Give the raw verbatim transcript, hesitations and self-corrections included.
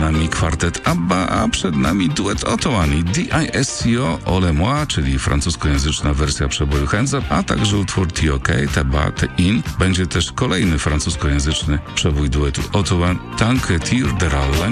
nami kwartet ABBA, a przed nami duet Otoani, D I S C O, Ole Moi, czyli francuskojęzyczna wersja przeboju Hands Up, a także utwór T O K, Te Ba, Te In. Będzie też kolejny francuskojęzyczny przebój duetu Otoan, Tank Tir de Rallen.